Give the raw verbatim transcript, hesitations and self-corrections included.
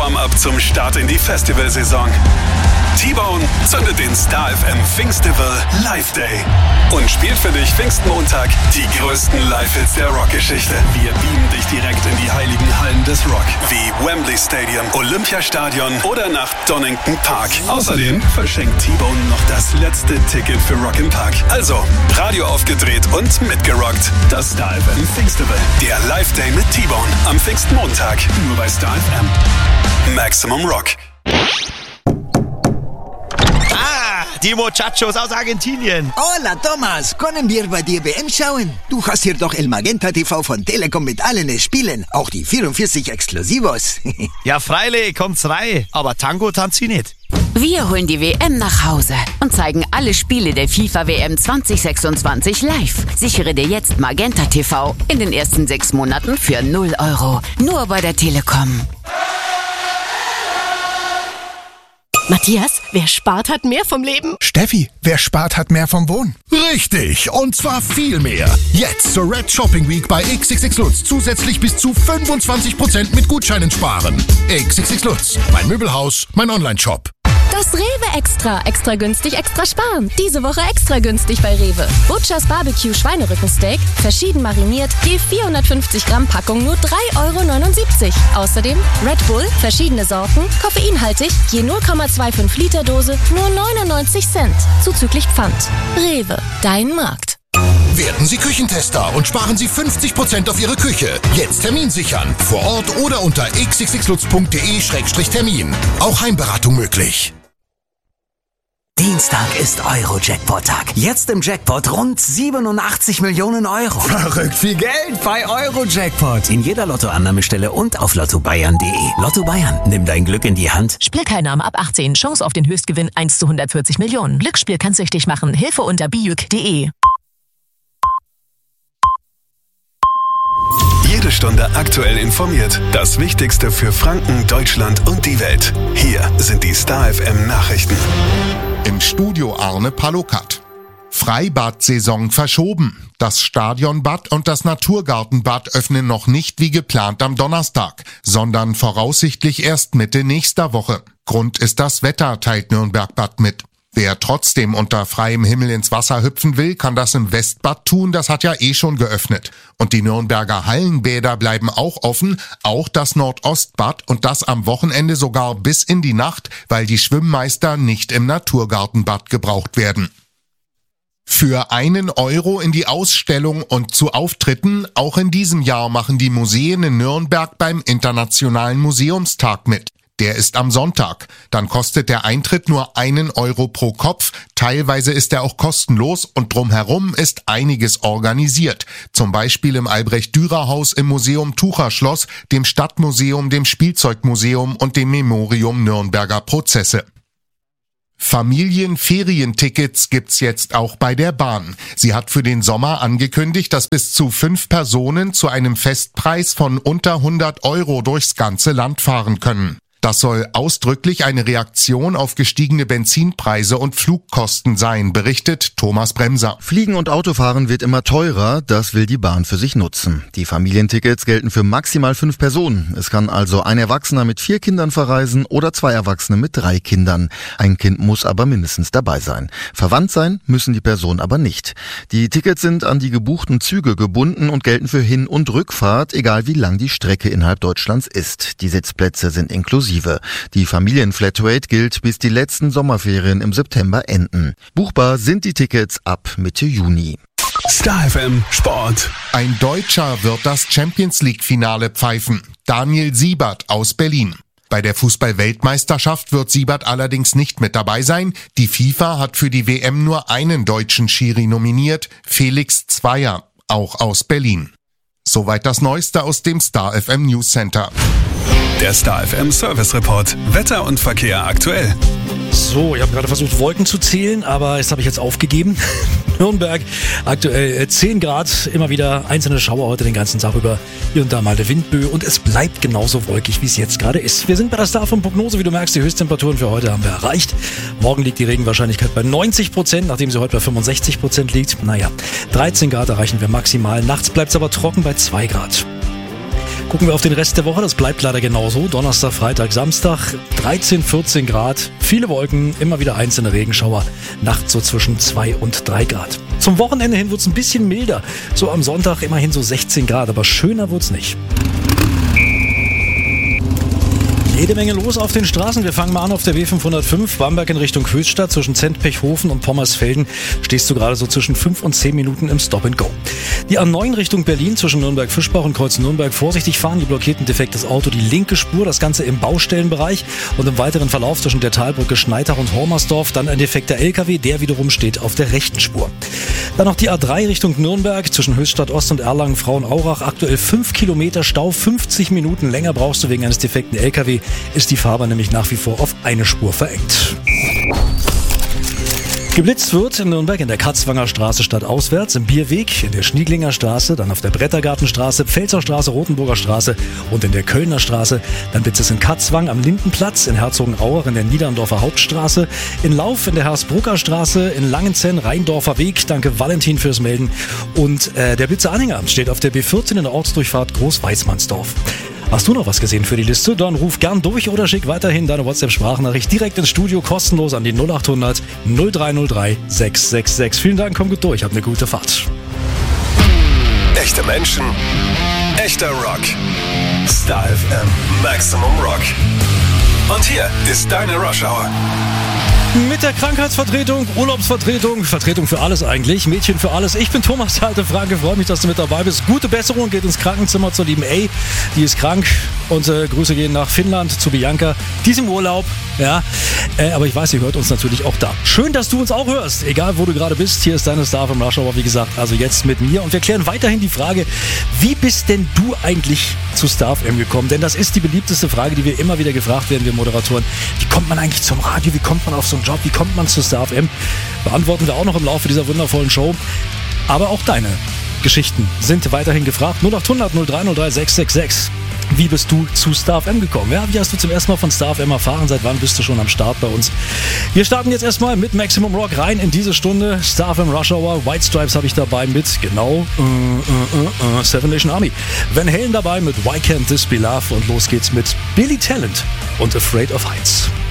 Warm-up zum Start in die Festivalsaison. T-Bone zündet den Star F M Pfingstival Live Day und spielt für dich Pfingstmontag die größten Live-Hits der Rockgeschichte. Wir beamen dich direkt in die heiligen Hallen des Rock, wie Wembley Stadium, Olympiastadion oder nach Donington Park. Außerdem verschenkt T-Bone noch das letzte Ticket für Rock im Park. Also, Radio aufgedreht und mitgerockt. Das Star F M Pfingstival, der Live Day mit T-Bone am Pfingstmontag. Nur bei Star F M. Maximum Rock. Die Muchachos aus Argentinien. Hola, Thomas. Können wir bei dir W M schauen? Du hast hier doch El Magenta T V von Telekom mit allen Spielen. Auch die vierundvierzig Exklusivos. Ja, freilich, kommt's rein. Aber Tango tanzt sie nicht. Wir holen die W M nach Hause und zeigen alle Spiele der FIFA W M zwanzig sechsundzwanzig live. Sichere dir jetzt Magenta T V in den ersten sechs Monaten für null Euro. Nur bei der Telekom. Matthias, wer spart, hat mehr vom Leben. Steffi, wer spart, hat mehr vom Wohnen. Richtig, und zwar viel mehr. Jetzt zur Red Shopping Week bei X X X Lutz zusätzlich bis zu fünfundzwanzig Prozent mit Gutscheinen sparen. X X X Lutz, mein Möbelhaus, mein Online-Shop. Das Rewe Extra. Extra günstig, extra sparen. Diese Woche extra günstig bei Rewe. Butchers Barbecue Schweinerückensteak, verschieden mariniert, je vierhundertfünfzig Gramm Packung nur drei Euro neunundsiebzig. Außerdem Red Bull, verschiedene Sorten, koffeinhaltig, je null Komma fünfundzwanzig Liter Dose, nur neunundneunzig Cent. Zuzüglich Pfand. Rewe, dein Markt. Werden Sie Küchentester und sparen Sie fünfzig Prozent auf Ihre Küche. Jetzt Termin sichern. Vor Ort oder unter x x x lutz punkt d e Schrägstrich Termin. Auch Heimberatung möglich. Dienstag ist Euro-Jackpot-Tag. Jetzt im Jackpot rund siebenundachtzig Millionen Euro. Verrückt viel Geld bei Euro-Jackpot. In jeder Lottoannahmestelle und auf lotto bayern punkt de. Lotto Bayern, nimm dein Glück in die Hand. Spielteilnahme ab achtzehn. Chance auf den Höchstgewinn eins zu hundertvierzig Millionen. Glücksspiel kann süchtig machen. Hilfe unter bijuk punkt de. Jede Stunde aktuell informiert. Das Wichtigste für Franken, Deutschland und die Welt. Hier sind die Star F M Nachrichten. Im Studio Arne Palokat. Freibad-Saison verschoben. Das Stadionbad und das Naturgartenbad öffnen noch nicht wie geplant am Donnerstag, sondern voraussichtlich erst Mitte nächster Woche. Grund ist das Wetter, teilt Nürnberg-Bad mit. Wer trotzdem unter freiem Himmel ins Wasser hüpfen will, kann das im Westbad tun, das hat ja eh schon geöffnet. Und die Nürnberger Hallenbäder bleiben auch offen, auch das Nordostbad und das am Wochenende sogar bis in die Nacht, weil die Schwimmmeister nicht im Naturgartenbad gebraucht werden. Für einen Euro in die Ausstellung und zu Auftritten, auch in diesem Jahr machen die Museen in Nürnberg beim Internationalen Museumstag mit. Der ist am Sonntag. Dann kostet der Eintritt nur einen Euro pro Kopf. Teilweise ist er auch kostenlos und drumherum ist einiges organisiert. Zum Beispiel im Albrecht-Dürer-Haus, im Museum Tucherschloss, dem Stadtmuseum, dem Spielzeugmuseum und dem Memorium Nürnberger Prozesse. Familienferientickets gibt's jetzt auch bei der Bahn. Sie hat für den Sommer angekündigt, dass bis zu fünf Personen zu einem Festpreis von unter hundert Euro durchs ganze Land fahren können. Das soll ausdrücklich eine Reaktion auf gestiegene Benzinpreise und Flugkosten sein, berichtet Thomas Bremser. Fliegen und Autofahren wird immer teurer, das will die Bahn für sich nutzen. Die Familientickets gelten für maximal fünf Personen. Es kann also ein Erwachsener mit vier Kindern verreisen oder zwei Erwachsene mit drei Kindern. Ein Kind muss aber mindestens dabei sein. Verwandt sein müssen die Personen aber nicht. Die Tickets sind an die gebuchten Züge gebunden und gelten für Hin- und Rückfahrt, egal wie lang die Strecke innerhalb Deutschlands ist. Die Sitzplätze sind inklusive. Die Familienflatrate gilt, bis die letzten Sommerferien im September enden. Buchbar sind die Tickets ab Mitte Juni. Star F M Sport. Ein Deutscher wird das Champions-League-Finale pfeifen. Daniel Siebert aus Berlin. Bei der Fußball-Weltmeisterschaft wird Siebert allerdings nicht mit dabei sein. Die FIFA hat für die W M nur einen deutschen Schiri nominiert, Felix Zweier, auch aus Berlin. Soweit das Neueste aus dem Star F M News Center. Der Star F M Service Report. Wetter und Verkehr aktuell. So, ich habe gerade versucht, Wolken zu zählen, aber das habe ich jetzt aufgegeben. Nürnberg aktuell zehn Grad, immer wieder einzelne Schauer heute den ganzen Tag über. Hier und da mal eine Windböe und es bleibt genauso wolkig, wie es jetzt gerade ist. Wir sind bei der Star F M Prognose, wie du merkst, die Höchsttemperaturen für heute haben wir erreicht. Morgen liegt die Regenwahrscheinlichkeit bei neunzig Prozent, nachdem sie heute bei fünfundsechzig Prozent liegt. Naja, dreizehn Grad erreichen wir maximal. Nachts bleibt es aber trocken bei zwei Grad. Gucken wir auf den Rest der Woche, das bleibt leider genauso. Donnerstag, Freitag, Samstag, dreizehn, vierzehn Grad, viele Wolken, immer wieder einzelne Regenschauer, nachts so zwischen zwei und drei Grad. Zum Wochenende hin wird es ein bisschen milder, so am Sonntag immerhin so sechzehn Grad, aber schöner wird's nicht. Jede Menge los auf den Straßen. Wir fangen mal an auf der B fünfhundertfünf, Bamberg in Richtung Höchstadt. Zwischen Zentpechhofen und Pommersfelden stehst du gerade so zwischen fünf und zehn Minuten im Stop and Go. Die A neun Richtung Berlin zwischen Nürnberg-Fischbach und Kreuz Nürnberg. Vorsichtig fahren, die blockierten defektes Auto, die linke Spur, das Ganze im Baustellenbereich. Und im weiteren Verlauf zwischen der Talbrücke Schneitach und Hormersdorf dann ein defekter L K W, der wiederum steht auf der rechten Spur. Dann noch die A drei Richtung Nürnberg zwischen Höchstadt Ost und Erlangen-Frauenaurach. Aktuell fünf Kilometer Stau, fünfzig Minuten länger brauchst du wegen eines defekten L K W. Ist die Fahrbahn nämlich nach wie vor auf eine Spur verengt. Geblitzt wird in Nürnberg in der Katzwanger Straße stadtauswärts, im Bierweg, in der Schnieglinger Straße, dann auf der Brettergartenstraße, Pfälzer Straße, Rotenburger Straße und in der Kölner Straße. Dann blitzt es in Katzwang am Lindenplatz, in Herzogenaurach in der Niederndorfer Hauptstraße, in Lauf in der Hersbrucker Straße, in Langenzenn, Rheindorfer Weg. Danke Valentin fürs Melden. Und äh, der Blitzer-Anhänger steht auf der B vierzehn in der Ortsdurchfahrt Großweißmannsdorf. Hast du noch was gesehen für die Liste? Dann ruf gern durch oder schick weiterhin deine WhatsApp-Sprachnachricht direkt ins Studio, kostenlos an die null acht hundert null drei null drei sechs sechs sechs. Vielen Dank, komm gut durch, hab eine gute Fahrt. Echte Menschen, echter Rock. Star F M, Maximum Rock. Und hier ist deine Rush Hour. Mit der Krankheitsvertretung, Urlaubsvertretung, Vertretung für alles eigentlich, Mädchen für alles. Ich bin Thomas Halte Franke, freue mich, dass du mit dabei bist. Gute Besserung, geht ins Krankenzimmer zur lieben A, die ist krank. Und äh, Grüße gehen nach Finnland zu Bianca, die ist im Urlaub. Ja, äh, aber ich weiß, ihr hört uns natürlich auch da. Schön, dass du uns auch hörst, egal wo du gerade bist. Hier ist deine Star vom Rush Hour, wie gesagt, also jetzt mit mir. Und wir klären weiterhin die Frage, wie bist denn du eigentlich zu Star F M gekommen? Denn das ist die beliebteste Frage, die wir immer wieder gefragt werden, wir Moderatoren. Wie kommt man eigentlich zum Radio? Wie kommt man auf so einen Job? Wie kommt man zu Star F M? Beantworten wir auch noch im Laufe dieser wundervollen Show. Aber auch deine Geschichten sind weiterhin gefragt. null acht hundert null drei null drei sechs sechs sechs. Wie bist du zu Star F M gekommen? Ja, wie hast du zum ersten Mal von Star F M erfahren? Seit wann bist du schon am Start bei uns? Wir starten jetzt erstmal mit Maximum Rock rein in diese Stunde. Star F M Rush Hour, White Stripes habe ich dabei mit, genau, uh, uh, uh, uh, Seven Nation Army. Van Halen dabei mit Why Can't This Be Love und los geht's mit Billy Talent und Afraid of Heights.